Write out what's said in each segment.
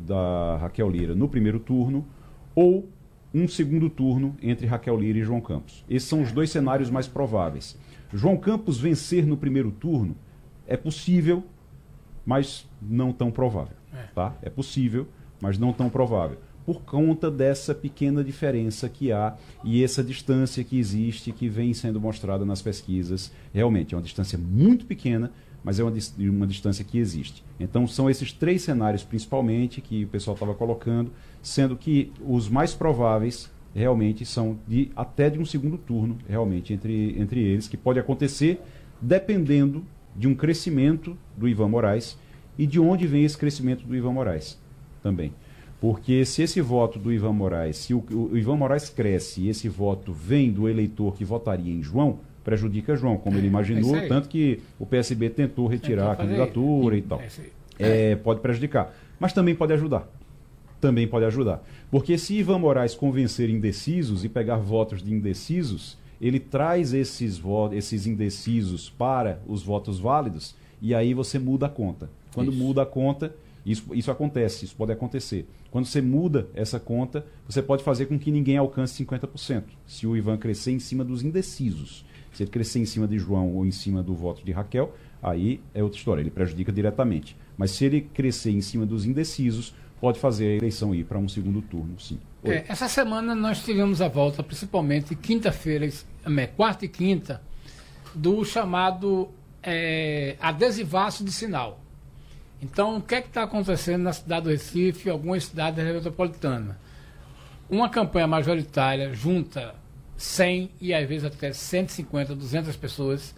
da Raquel Lira no primeiro turno, ou um segundo turno entre Raquel Lira e João Campos. Esses são os dois cenários mais prováveis. João Campos vencer no primeiro turno é possível, mas não tão provável. Tá? É possível, mas não tão provável, por conta dessa pequena diferença que há e essa distância que existe, que vem sendo mostrada nas pesquisas. Realmente é uma distância muito pequena, mas é uma distância que existe. Então são esses três cenários principalmente que o pessoal estava colocando, sendo que os mais prováveis realmente são até de um segundo turno, realmente, entre eles, que pode acontecer dependendo de um crescimento do Ivan Moraes e de onde vem esse crescimento do Ivan Moraes também. Porque se esse voto do Ivan Moraes, se o Ivan Moraes cresce e esse voto vem do eleitor que votaria em João, prejudica João, como ele imaginou, tanto que o PSB tentou retirar a candidatura e tal. Pode prejudicar, mas também pode ajudar. Também pode ajudar. Porque se Ivan Moraes convencer indecisos e pegar votos de indecisos, ele traz esses indecisos para os votos válidos e aí você muda a conta. Quando muda a conta, isso acontece, isso pode acontecer. Quando você muda essa conta, você pode fazer com que ninguém alcance 50%. Se o Ivan crescer em cima dos indecisos. Se ele crescer em cima de João ou em cima do voto de Raquel, aí é outra história, ele prejudica diretamente. Mas se ele crescer em cima dos indecisos, pode fazer a eleição ir para um segundo turno, sim. Essa semana nós tivemos a volta, principalmente quinta-feira, quarta e quinta, do chamado adesivaço de sinal. Então, o que é que está acontecendo na cidade do Recife e algumas cidades da região metropolitana? Uma campanha majoritária junta 100 e às vezes até 150, 200 pessoas,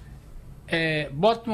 bota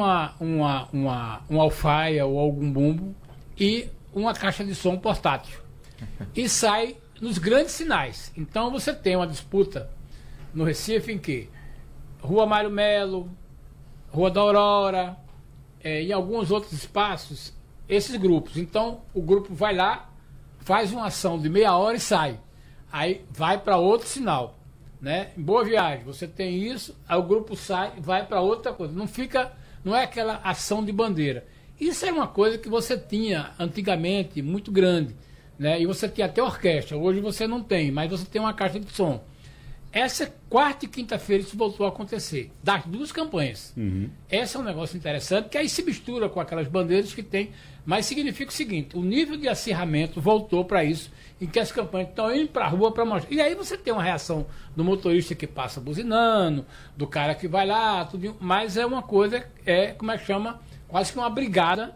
uma alfaia ou algum bumbo e uma caixa de som portátil e sai nos grandes sinais. Então você tem uma disputa no Recife em que Rua Mário Melo, Rua da Aurora, em alguns outros espaços, esses grupos. Então o grupo vai lá, faz uma ação de meia hora e sai. Aí vai para outro sinal. Né? Em Boa Viagem, você tem isso, aí o grupo sai e vai para outra coisa. Não é aquela ação de bandeira. Isso é uma coisa que você tinha antigamente, muito grande, né? E você tinha até orquestra. Hoje você não tem, mas você tem uma caixa de som. Essa quarta e quinta-feira isso voltou a acontecer, das duas campanhas. Esse é um negócio interessante, que aí se mistura com aquelas bandeiras que tem, mas significa o seguinte: o nível de acirramento voltou para isso, em que as campanhas estão indo para a rua para mostrar. E aí você tem uma reação do motorista que passa buzinando, do cara que vai lá, tudo, mas é uma coisa, como é que chama? Quase que uma brigada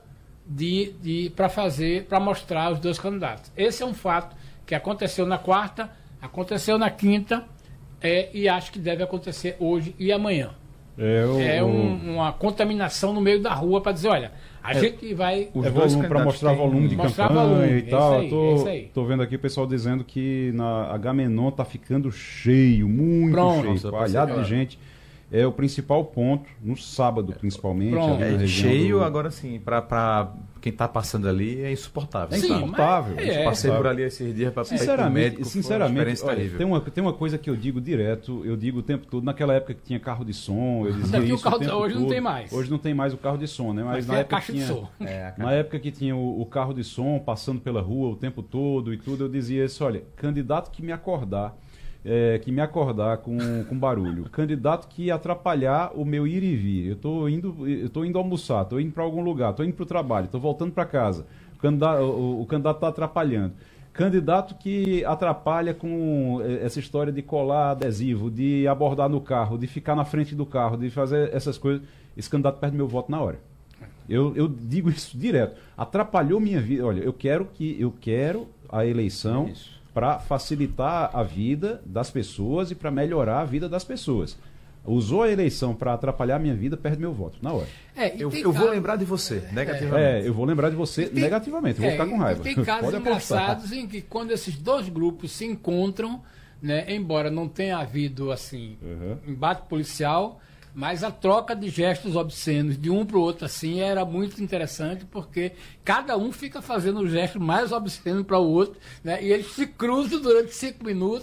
para mostrar os dois candidatos. Esse é um fato que aconteceu na quarta, aconteceu na quinta, e acho que deve acontecer hoje e amanhã. Uma contaminação no meio da rua para dizer, olha, a gente vai... para mostrar volume de campanha e tal. Estou vendo aqui o pessoal dizendo que na Agamenon está ficando cheio, muito cheio, palhado de gente. É o principal ponto, no sábado principalmente. Cheio, agora sim, para quem está passando ali é insuportável. É insuportável. Passei por ali esses dias para sinceramente, olha, tem uma coisa que eu digo direto, eu digo o tempo todo, naquela época que tinha carro de som, eu dizia isso o tempo hoje todo. Não tem mais. Hoje não tem mais o carro de som, né? Mas na época tinha, na época que tinha o carro de som passando pela rua o tempo todo e tudo, eu dizia isso, olha, candidato que me acordar com barulho, candidato que atrapalhar o meu ir e vir, eu tô indo almoçar, estou indo para algum lugar, estou indo para o trabalho, estou voltando para casa, o candidato está atrapalhando, candidato que atrapalha com essa história de colar adesivo, de abordar no carro, de ficar na frente do carro, de fazer essas coisas, esse candidato perde meu voto na hora. Eu digo isso direto, atrapalhou minha vida. Olha, eu quero a eleição para facilitar a vida das pessoas e para melhorar a vida das pessoas. Usou a eleição para atrapalhar a minha vida, perde meu voto, na hora. Eu vou lembrar de você, negativamente. Eu vou lembrar de você negativamente, vou ficar com raiva. Tem casos engraçados em que quando esses dois grupos se encontram, né, embora não tenha havido assim, embate policial, mas a troca de gestos obscenos de um para o outro assim era muito interessante, porque cada um fica fazendo o gesto mais obsceno para o outro, né, e eles se cruzam durante 5 minutos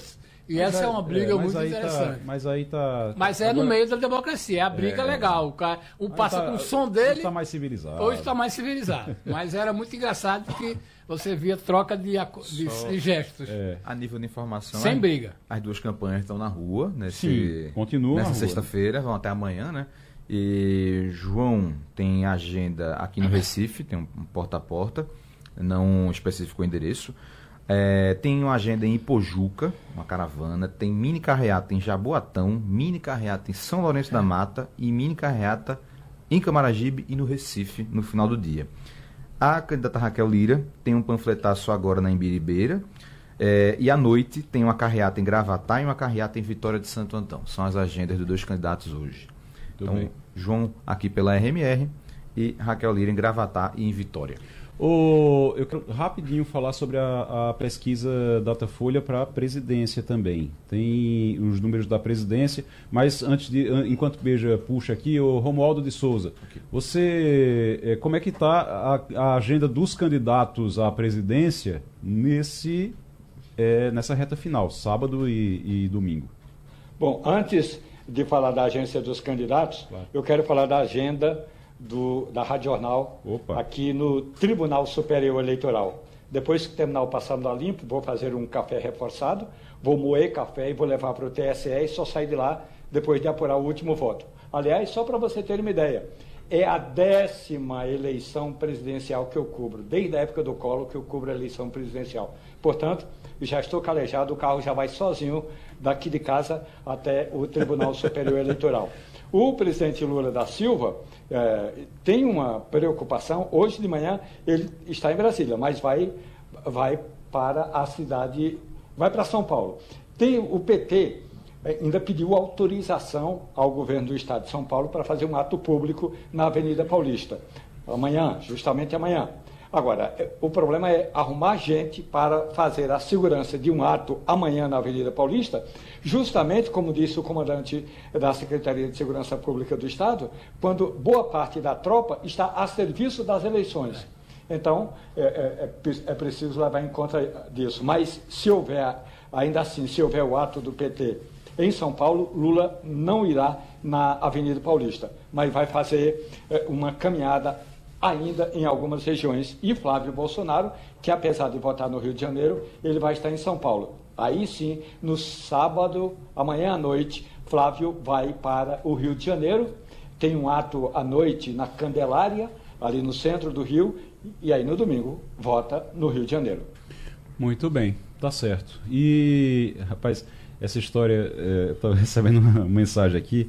E essa é uma briga muito aí interessante. Mas aí tá. Mas é no meio da democracia, é a briga legal. O cara, passa com o som dele. Hoje está mais civilizado. Hoje está mais civilizado. Mas era muito engraçado porque você via troca de gestos. A nível de informação. Sem briga. As duas campanhas estão na rua. Continuam nessa sexta-feira, vão até amanhã, né? E João tem agenda aqui no Recife, tem um porta a porta, não especificou o endereço. Tem uma agenda em Ipojuca, uma caravana, tem mini carreata em Jaboatão, mini carreata em São Lourenço da Mata e mini carreata em Camaragibe e no Recife no final do dia. A candidata Raquel Lira tem um panfletaço agora na Imbiribeira e à noite tem uma carreata em Gravatá e uma carreata em Vitória de Santo Antão. São as agendas dos dois candidatos hoje. Então, bem. João aqui pela RMR e Raquel Lira em Gravatá e em Vitória. Eu quero rapidinho falar sobre a pesquisa Datafolha para a presidência também. Tem os números da presidência, mas enquanto Beija puxa aqui, o Romualdo de Souza, você, como é que está a agenda dos candidatos à presidência nessa reta final, sábado e domingo? Bom, antes de falar da agência dos candidatos, claro, eu quero falar da agenda da Rádio Jornal, aqui no Tribunal Superior Eleitoral. Depois que terminar o Passando a Limpo, vou fazer um café reforçado, vou moer café e vou levar para o TSE e só sair de lá depois de apurar o último voto. Aliás, só para você ter uma ideia, é a 10ª eleição presidencial que eu cubro, desde a época do Collor que eu cubro a eleição presidencial. Portanto, já estou calejado, o carro já vai sozinho daqui de casa até o Tribunal Superior Eleitoral. O presidente Lula da Silva tem uma preocupação. Hoje de manhã ele está em Brasília, mas vai para a cidade, vai para São Paulo. O PT ainda pediu autorização ao governo do estado de São Paulo para fazer um ato público na Avenida Paulista. Amanhã, justamente amanhã. Agora, o problema é arrumar gente para fazer a segurança de um ato amanhã na Avenida Paulista, justamente, como disse o comandante da Secretaria de Segurança Pública do Estado, quando boa parte da tropa está a serviço das eleições. Então, é preciso levar em conta disso. Mas, ainda assim, se houver o ato do PT em São Paulo, Lula não irá na Avenida Paulista, mas vai fazer uma caminhada ainda em algumas regiões. E Flávio Bolsonaro, que apesar de votar no Rio de Janeiro, ele vai estar em São Paulo. Aí sim, no sábado, amanhã à noite, Flávio vai para o Rio de Janeiro, tem um ato à noite na Candelária, ali no centro do Rio, e aí no domingo vota no Rio de Janeiro. Muito bem, tá certo. E, rapaz, essa história, estou recebendo uma mensagem aqui,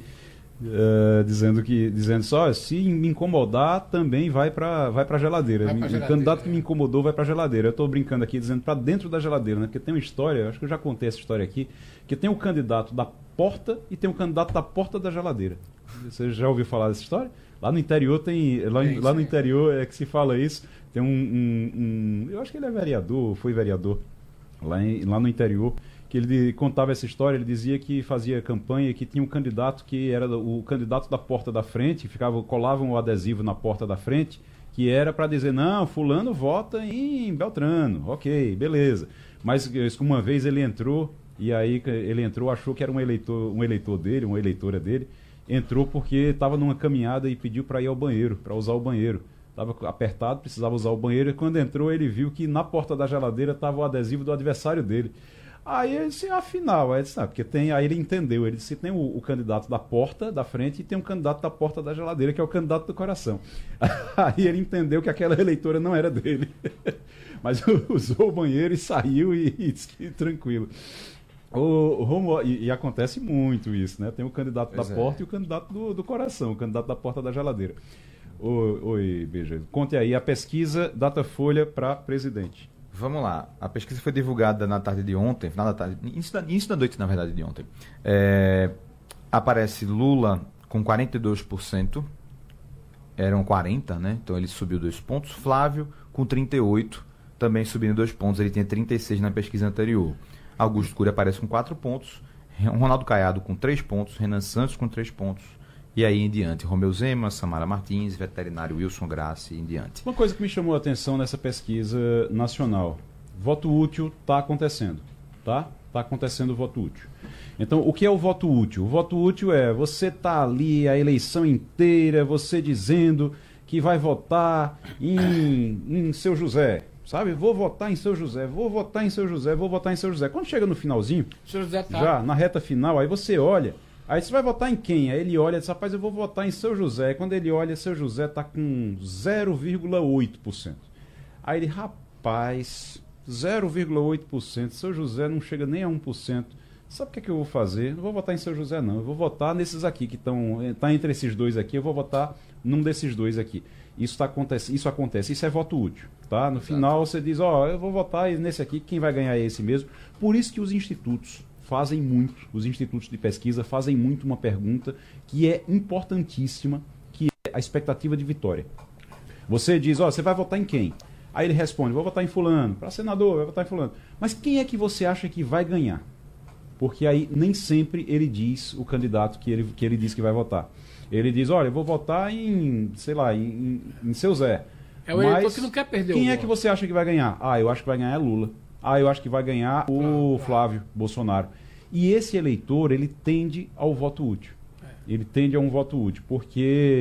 dizendo só, se me incomodar, também vai para a geladeira. O candidato que me incomodou vai para a geladeira. Eu estou brincando aqui, dizendo para dentro da geladeira, né? Porque tem uma história, acho que eu já contei essa história aqui, que tem o candidato da porta e tem o candidato da porta da geladeira. Você já ouviu falar dessa história? Lá no interior lá no interior é que se fala isso. Tem eu acho que ele é vereador, foi vereador lá no interior, que ele contava essa história. Ele dizia que fazia campanha, que tinha um candidato que era o candidato da porta da frente, colavam o adesivo na porta da frente, que era para dizer, não, fulano vota em Beltrano, ok, beleza. Mas uma vez ele entrou, e aí achou que era um eleitor dele, uma eleitora dele, entrou porque estava numa caminhada e pediu para ir ao banheiro, para usar o banheiro. Estava apertado, precisava usar o banheiro, e quando entrou ele viu que na porta da geladeira estava o adesivo do adversário dele. Aí ele disse, afinal, porque aí ele entendeu, ele disse, tem o candidato da porta da frente e tem um candidato da porta da geladeira, que é o candidato do coração. Aí ele entendeu que aquela eleitora não era dele. Mas usou o banheiro e saiu e disse que tranquilo. E acontece muito isso, né? Tem o candidato da porta e o candidato do coração, o candidato da porta da geladeira. Oi, Beija, conte aí a pesquisa Datafolha para presidente. Vamos lá. A pesquisa foi divulgada na tarde de ontem, final da tarde, início da noite, na verdade, de ontem. Aparece Lula com 42%, eram 40%, né? Então ele subiu 2 pontos. Flávio com 38%, também subindo 2 pontos, ele tinha 36% na pesquisa anterior. Augusto Cury aparece com 4 pontos, Ronaldo Caiado com 3 pontos, Renan Santos com 3 pontos, e aí em diante, Romeu Zema, Samara Martins, veterinário Wilson Grassi e em diante. Uma coisa que me chamou a atenção nessa pesquisa nacional, voto útil está acontecendo, tá? está acontecendo o voto útil. Então, o que é o voto útil? O voto útil é você tá ali a eleição inteira, você dizendo que vai votar em Seu José, sabe? Vou votar em Seu José, vou votar em Seu José, vou votar em Seu José. Quando chega no finalzinho, Seu José tá. já na reta final, aí você olha, aí você vai votar em quem? Aí ele olha e diz, rapaz, eu vou votar em Seu José. E quando ele olha, Seu José tá com 0,8%. Aí ele, rapaz, 0,8%, Seu José não chega nem a 1%. Sabe o que é que eu vou fazer? Não vou votar em Seu José, não. Eu vou votar nesses aqui que estão entre esses dois aqui. Eu vou votar num desses dois aqui. Isso acontece. Isso é voto útil, tá? No final você diz, eu vou votar nesse aqui. Quem vai ganhar é esse mesmo. Por isso que os institutos fazem muito, os institutos de pesquisa fazem muito uma pergunta que é importantíssima, que é a expectativa de vitória. Você diz, você vai votar em quem? Aí ele responde, vou votar em fulano. Para senador, vai votar em fulano. Mas quem é que você acha que vai ganhar? Porque aí nem sempre ele diz o candidato que ele diz que vai votar. Ele diz, olha, eu vou votar em, sei lá, em Seu Zé. É o eleitor que não quer perder quem é que você acha que vai ganhar? Eu acho que vai ganhar Lula. Eu acho que vai ganhar o Flávio Bolsonaro. E esse eleitor, ele tende ao voto útil. Ele tende a um voto útil, porque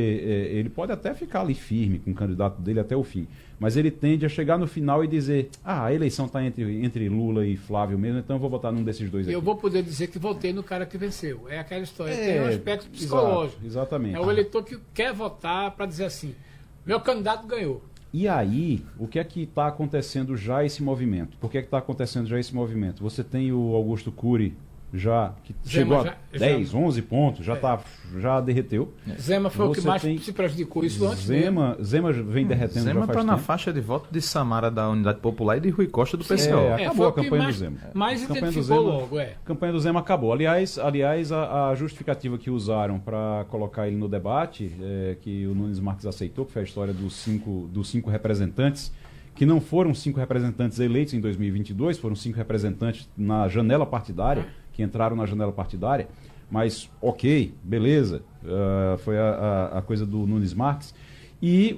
ele pode até ficar ali firme com o candidato dele até o fim, mas ele tende a chegar no final e dizer, a eleição está entre Lula e Flávio mesmo, então eu vou votar num desses dois aqui. Eu vou poder dizer que votei no cara que venceu. É aquela história, tem um aspecto psicológico. Exatamente. É o eleitor que quer votar para dizer assim, meu candidato ganhou. E aí, o que é que está acontecendo já esse movimento? Por que é que está acontecendo já esse movimento? Você tem o Augusto Cury, que chegou a 10, 11 pontos, já derreteu. Zema foi o que mais se prejudicou isso antes. Zema vem derretendo. Zema está na faixa de voto de Samara da Unidade Popular e de Rui Costa do PCO. Acabou a campanha do Zema. Mas identificou logo, A campanha do Zema acabou. Aliás, a justificativa que usaram para colocar ele no debate, que o Nunes Marques aceitou, que foi a história dos cinco representantes, que não foram 5 representantes eleitos em 2022, foram 5 representantes na janela partidária, que entraram na janela partidária, mas ok, beleza, foi a coisa do Nunes Marques. E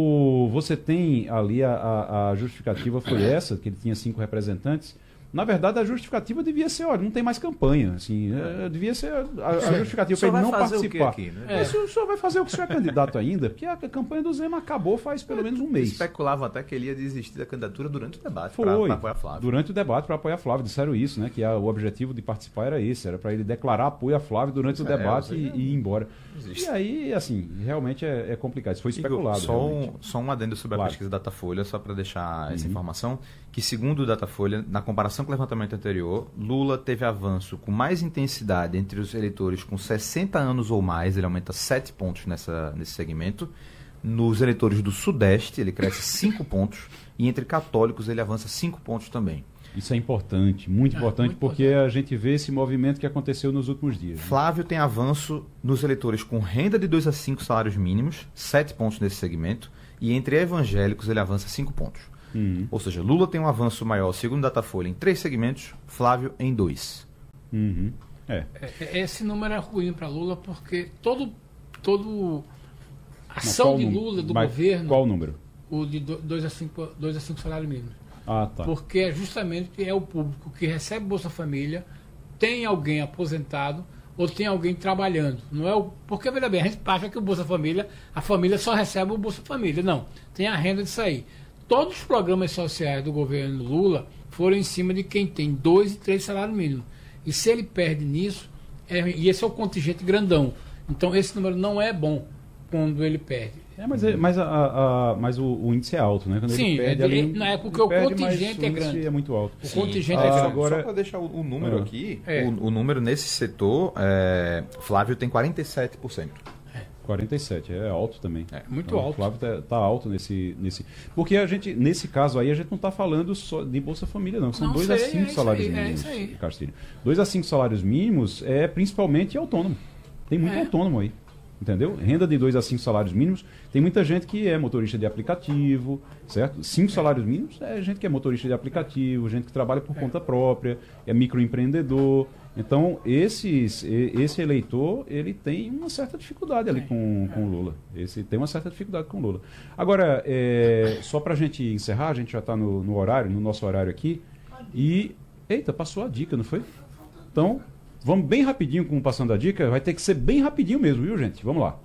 você tem ali a justificativa foi essa, que ele tinha 5 representantes. Na verdade, a justificativa devia ser, olha, não tem mais campanha. Assim, devia ser a justificativa para ele não participar. Aqui, né? Mas o senhor vai fazer o que o senhor é candidato ainda? Porque a campanha do Zema acabou faz pelo menos um mês. Especulavam até que ele ia desistir da candidatura durante o debate para apoiar Flávio. Durante o debate para apoiar Flávio. Disseram isso, né? Que o objetivo de participar era esse, era para ele declarar apoio a Flávio durante o debate e ir embora. E aí, assim, realmente é complicado. Isso foi especulado. Só um adendo sobre a pesquisa Datafolha, só para deixar essa informação, que segundo o Datafolha, na comparação com o levantamento anterior, Lula teve avanço com mais intensidade entre os eleitores com 60 anos ou mais, ele aumenta 7 pontos nesse segmento. Nos eleitores do Sudeste, ele cresce 5 pontos, e entre católicos ele avança 5 pontos também. Isso é importante, muito importante, porque a gente vê esse movimento que aconteceu nos últimos dias. Né? Flávio tem avanço nos eleitores com renda de 2 a 5 salários mínimos, 7 pontos nesse segmento, e entre evangélicos ele avança 5 pontos. Ou seja, Lula tem um avanço maior, segundo Datafolha, em 3 segmentos, Flávio em 2. Esse número é ruim para Lula porque todo ação de Lula, do governo... Qual o número? O de 2 a 5 salários mínimos. Tá. Porque justamente é o público que recebe Bolsa Família, tem alguém aposentado ou tem alguém trabalhando. Não é porque, veja bem, a gente acha que o Bolsa Família, a família só recebe o Bolsa Família. Não, tem a renda disso aí. Todos os programas sociais do governo Lula foram em cima de quem tem 2 e 3 salários mínimos. E se ele perde nisso, e esse é o contingente grandão. Então esse número não é bom quando ele perde. Mas o índice é alto, né? Quando sim, ele perde, não é porque o contingente é grande. É muito alto. O contingente é grande. Agora, só para deixar o número aqui, o número nesse setor, Flávio tem 47%. 47, é alto também. Muito alto. O Flávio está alto nesse. Porque nesse caso aí, a gente não está falando só de Bolsa Família, não. São 2 a 5 salários mínimos, Castilho. 2 a 5 salários mínimos é principalmente autônomo. Tem muito autônomo aí. Entendeu? Renda de 2 a 5 salários mínimos. Tem muita gente que é motorista de aplicativo, certo? 5 salários mínimos é gente que é motorista de aplicativo, gente que trabalha por conta própria, é microempreendedor. Então, esse eleitor, ele tem uma certa dificuldade ali com o Lula. Tem uma certa dificuldade com o Lula. Agora, só para a gente encerrar, a gente já está no nosso horário aqui, e Eita, passou a dica, não foi? Então, vamos bem rapidinho com o Passando a Dica. Vai ter que ser bem rapidinho mesmo, viu, gente? Vamos lá.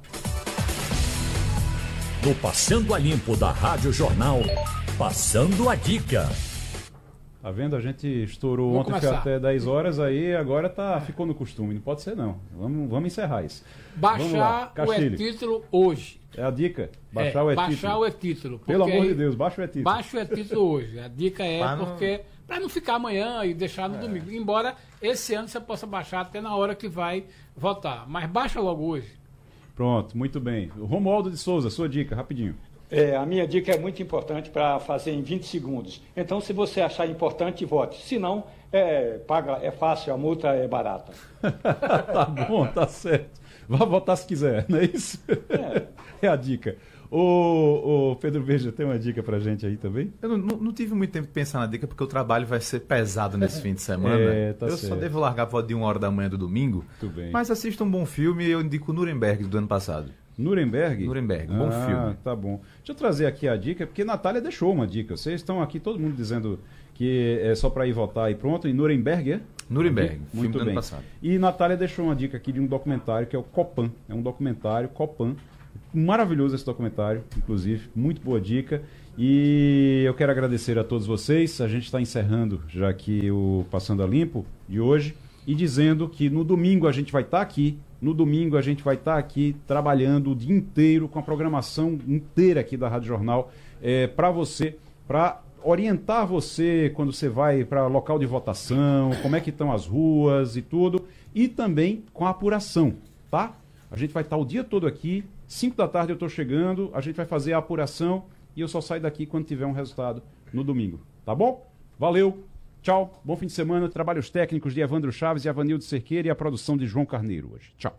No Passando a Limpo da Rádio Jornal, Passando a Dica. Tá vendo? A gente estourou ontem, foi até 10 horas, aí agora ficou no costume. Não pode ser, não. Vamos encerrar isso. Baixar o e-título hoje. É a dica? Baixar o e-título. Baixar o e-título. Pelo amor de Deus, baixa o e-título. Baixa o e-título hoje. A dica é para não ficar amanhã e deixar no domingo. Embora esse ano você possa baixar até na hora que vai votar. Mas baixa logo hoje. Pronto, muito bem. O Romualdo de Souza, sua dica, rapidinho. A minha dica é muito importante para fazer em 20 segundos. Então, se você achar importante, vote. Se não, é fácil, a multa é barata. Tá bom, tá certo. Vá votar se quiser, não é isso? É a dica. Ô Pedro Veja, tem uma dica pra gente aí também? Eu não tive muito tempo de pensar na dica, porque o trabalho vai ser pesado nesse fim de semana. Tá eu certo. só devo largar por de 1h do domingo. Muito bem. Mas assista um bom filme e eu indico Nuremberg do ano passado. Nuremberg? Nuremberg, bom filme. Tá bom. Deixa eu trazer aqui a dica, porque Natália deixou uma dica. Vocês estão aqui, todo mundo dizendo que é só para ir votar e pronto. E Nuremberg, é? Nuremberg, muito filme do bem. ano passado. E Natália deixou uma dica aqui de um documentário que é o Copan. É um documentário, Copan. Maravilhoso esse documentário, inclusive. Muito boa dica. E eu quero agradecer a todos vocês. A gente está encerrando já aqui o Passando a Limpo de hoje. E dizendo que no domingo a gente vai estar aqui. No domingo a gente vai estar aqui trabalhando o dia inteiro com a programação inteira aqui da Rádio Jornal para você, para orientar você quando você vai para local de votação, como é que estão as ruas e tudo, e também com a apuração, tá? A gente vai estar o dia todo aqui, 5 da tarde eu estou chegando, a gente vai fazer a apuração e eu só saio daqui quando tiver um resultado no domingo, tá bom? Valeu! Tchau, bom fim de semana. Trabalhos técnicos de Evandro Chaves e Avanildo Cerqueira e a produção de João Carneiro hoje. Tchau.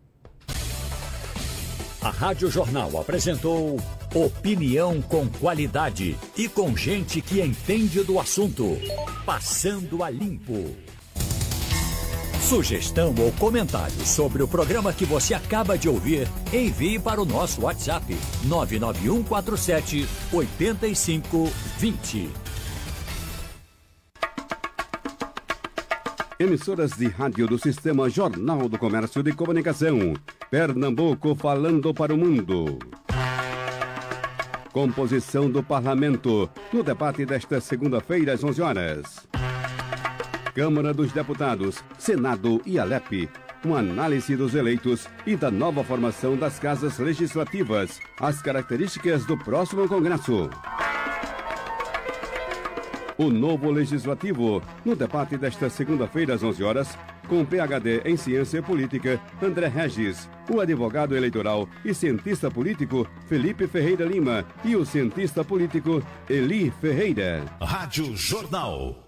A Rádio Jornal apresentou opinião com qualidade e com gente que entende do assunto. Passando a Limpo. Sugestão ou comentário sobre o programa que você acaba de ouvir, envie para o nosso WhatsApp 99147 8520. Emissoras de rádio do Sistema Jornal do Comércio de Comunicação. Pernambuco falando para o mundo. Composição do Parlamento no debate desta segunda-feira às 11 horas. Câmara dos Deputados, Senado e Alep. Uma análise dos eleitos e da nova formação das casas legislativas. As características do próximo Congresso. O novo Legislativo, no debate desta segunda-feira às 11 horas, com o PhD em Ciência Política, André Regis, o advogado eleitoral e cientista político, Felipe Ferreira Lima, e o cientista político, Eli Ferreira. Rádio Jornal.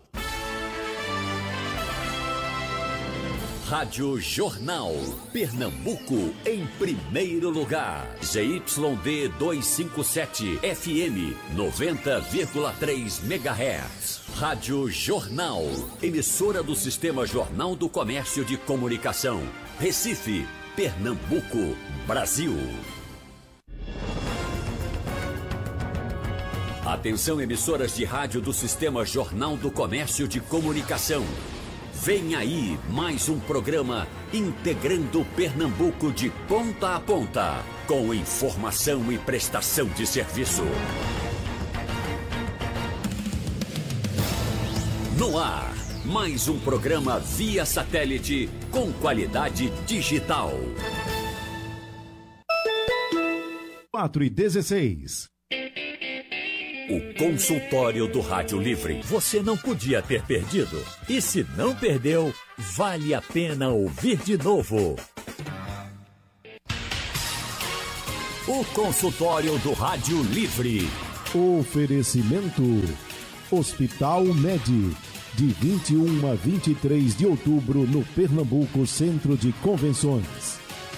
Rádio Jornal. Pernambuco em primeiro lugar. ZYD 257 FM 90,3 MHz. Rádio Jornal. Emissora do Sistema Jornal do Comércio de Comunicação. Recife, Pernambuco, Brasil. Atenção, emissoras de rádio do Sistema Jornal do Comércio de Comunicação. Vem aí mais um programa integrando Pernambuco de ponta a ponta, com informação e prestação de serviço. No ar, mais um programa via satélite com qualidade digital. 4h16. O consultório do Rádio Livre. Você não podia ter perdido. E se não perdeu, vale a pena ouvir de novo. O consultório do Rádio Livre. Oferecimento Hospital Med. De 21 a 23 de outubro no Pernambuco Centro de Convenções.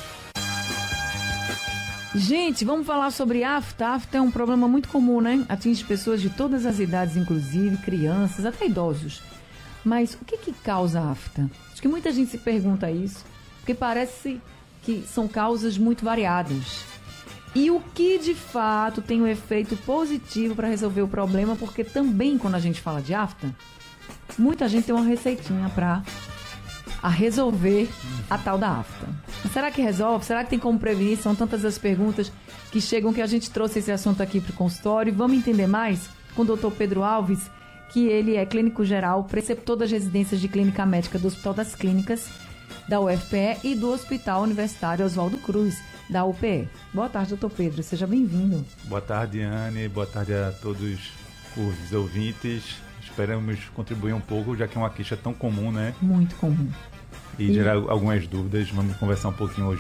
Gente, vamos falar sobre afta. Afta é um problema muito comum, né? Atinge pessoas de todas as idades, inclusive crianças, até idosos. Mas o que causa afta? Acho que muita gente se pergunta isso, porque parece que são causas muito variadas. E o que de fato tem um efeito positivo para resolver o problema, porque também quando a gente fala de afta, muita gente tem uma receitinha para resolver a tal da afta. Mas será que resolve? Será que tem como prevenir? São tantas as perguntas que chegam que a gente trouxe esse assunto aqui para o consultório. Vamos entender mais com o doutor Pedro Alves, que ele é clínico geral, preceptor das residências de clínica médica do Hospital das Clínicas, da UFPE e do Hospital Universitário Oswaldo Cruz, da UPE. Boa tarde, doutor Pedro. Seja bem-vindo. Boa tarde, Anne. Boa tarde a todos os ouvintes. Esperamos contribuir um pouco, já que é uma queixa tão comum, né? Muito comum. E gerar algumas dúvidas. Vamos conversar um pouquinho hoje